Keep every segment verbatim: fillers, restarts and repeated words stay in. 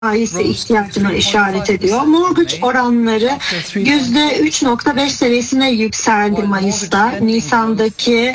faizse ihtiyacına işaret ediyor. Mortgage oranları yüzde üç nokta beş seviyesine yükseldi Mayıs'ta. Nisan'daki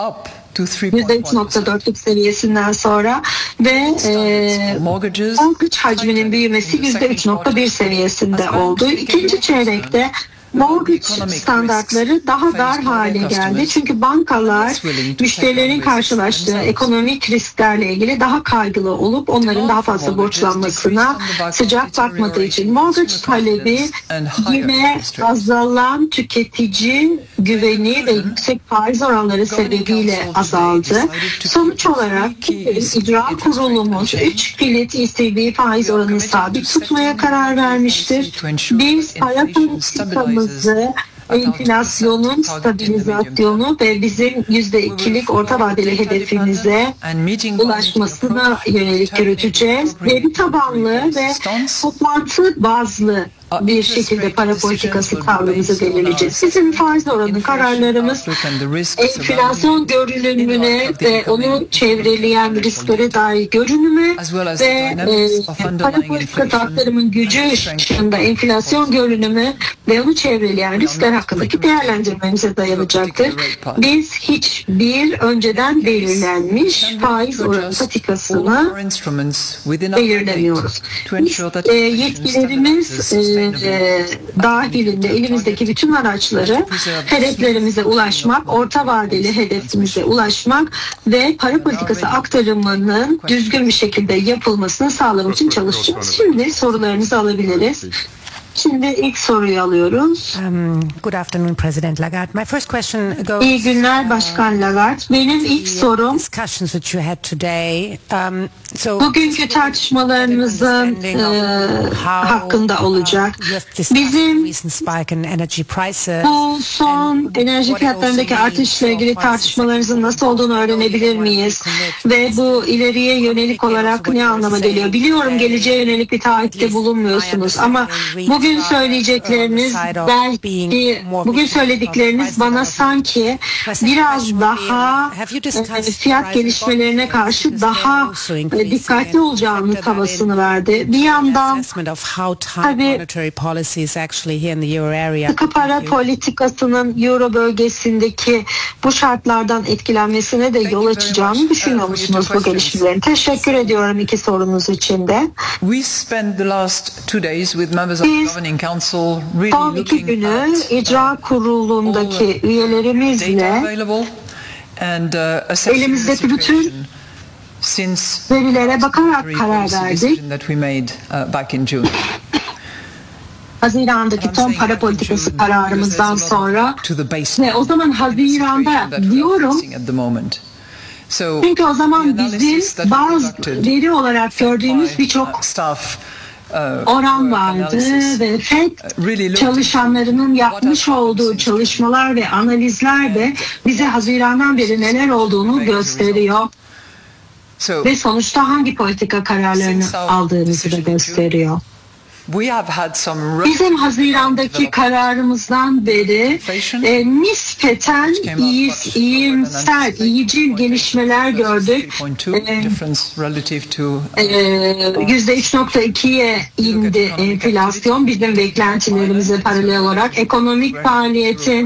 yüzde üç nokta dörtlük seviyesinden sonra ve e, mortgage hacminin büyümesi yüzde üç nokta bir seviyesinde oldu. İkinci çeyrekte mortgage standartları daha dar hale geldi. Çünkü bankalar müşterilerin karşılaştığı ekonomik risklerle ilgili daha kaygılı olup onların daha fazla borçlanmasına sıcak bakmadığı için mortgage talebi yine azalan tüketici güveni ve yüksek faiz oranları sebebiyle azaldı. Sonuç olarak icra kurulumuz üç kilit E C B faiz oranını sabit tutmaya karar vermiştir. Biz para politikamız enflasyonun stabilizasyonu ve bizim yüzde ikilik orta vadeli hedefimize ulaşmasına yönelik yürüteceğiz. Veri tabanlı ve toplantı bazlı bir şekilde para politikası tavrımızı belirleyeceğiz. Bizim faiz oranı kararlarımız enflasyon görünümüne ve onu çevreleyen risklere dair görünüme ve e, para politikası aktarımın gücü ışığında enflasyon görünümü ve onu çevreleyen riskler hakkındaki değerlendirmemize dayanacaktır. Biz hiçbir önceden belirlenmiş faiz oranı patikasını belirlemiyoruz. Biz, e, yetkilerimiz e, E, dahilinde elimizdeki bütün araçları hedeflerimize ulaşmak, orta vadeli hedefimize ulaşmak ve para politikası aktarımının düzgün bir şekilde yapılmasını sağlamak için çalışacağız. Şimdi sorularınızı alabiliriz. Şimdi ilk soruyu alıyoruz. Um, good afternoon, President Lagarde. My first question goes. İyi günler Başkan Lagarde. Benim ilk sorum. Discussions that you had today. Um, so bugünkü tartışmalarımızın e, hakkında olacak. Bizim bu son enerji fiyatlarındaki artışla ilgili tartışmalarınızın nasıl olduğunu öğrenebilir miyiz? Ve bu ileriye yönelik olarak ne anlama geliyor? Biliyorum geleceğe yönelik bir taahhütte bulunmuyorsunuz ama bugün söyleyecekleriniz belki bugün söyledikleriniz bana sanki biraz daha e, fiyat gelişmelerine karşı daha e, dikkatli olacağını havasını verdi. Bir yandan tabii sıkı para politikasının Euro bölgesindeki bu şartlardan etkilenmesine de yol açacağını düşünüyor musunuz bu gelişmelerin? Teşekkür ediyorum iki sorunuz için de. Biz son iki günü icra kurulundaki üyelerimizle elimizdeki bütün verilere bakarak karar verdik. Haziran'daki son para politikası kararımızdan sonra ve o zaman Haziran'da diyorum çünkü o zaman bizim bazı veri olarak gördüğümüz birçok oran vardı ve F E D çalışanlarının yapmış olduğu çalışmalar ve analizler de bize Haziran'dan beri neler olduğunu gösteriyor. Ve sonuçta hangi politika kararlarını aldığımızı da gösteriyor. Bizim Haziran'daki kararımızdan beri e, nispeten iyi, iyimser, iyicil gelişmeler gördük. yüzde üç nokta ikiye indi enflasyon bizim beklentilerimize paralel olarak. Ekonomik faaliyetin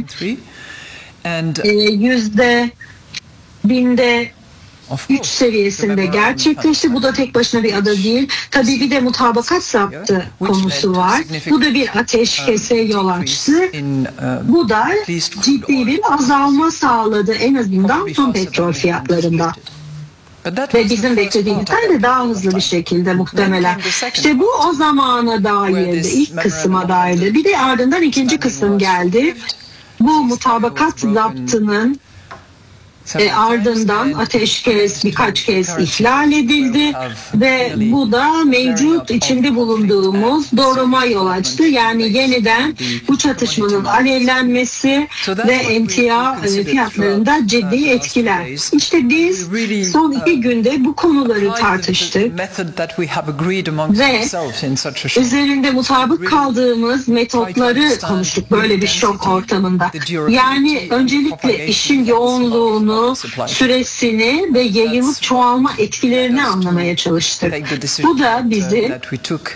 yüzde binde üç seviyesinde gerçekleşti. Bu da tek başına bir adı değil. Tabii bir de mutabakat zaptı konusu var. Bu da bir ateşkese yol açtı. Bu da ciddi bir azalma sağladı en azından son petrol fiyatlarında. Ve bizim beklediğimizden de daha hızlı bir şekilde muhtemelen. İşte bu o zamana dairdi, ilk kısma dairdi. Bir de ardından ikinci kısım geldi. Bu mutabakat zaptının E, ardından ateşkes birkaç kez ihlal edildi ve bu da mevcut içinde bulunduğumuz duruma yol açtı. Yani yeniden bu çatışmanın alevlenmesi ve emtia e, fiyatlarında ciddi etkiler. İşte biz son iki günde bu konuları tartıştık ve üzerinde mutabık kaldığımız metotları konuştuk böyle bir şok ortamında. Yani öncelikle işin yoğunluğunu uzunluğunu, süresini ve yayılıp çoğalma etkilerini anlamaya çalıştık. Bu da bizi